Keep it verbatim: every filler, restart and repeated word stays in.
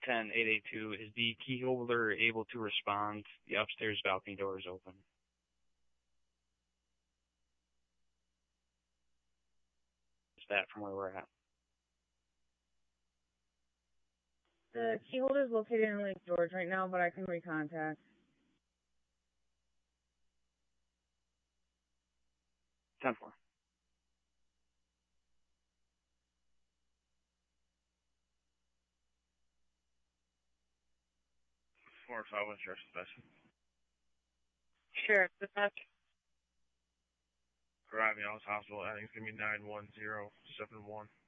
ten eight eight two. Is the key holder able to respond? The upstairs balcony door is open. Is that from where we're at? The key holder is located in Lake George right now, but I can recontact. ten four. Four or five one Sheriff's Dispatch. Sheriff's Dispatch. Arriving Alice Hospital, I think it's going to be nine one zero seven one.